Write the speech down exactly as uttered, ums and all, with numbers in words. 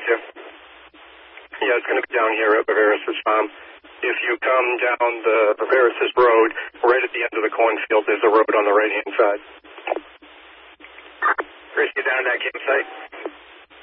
you. Yeah, it's going to be down here at Bavaris' farm. If you come down the Bavaris' road, right at the end of the cornfield, there's a road on the right-hand side. Chris, you down at that campsite?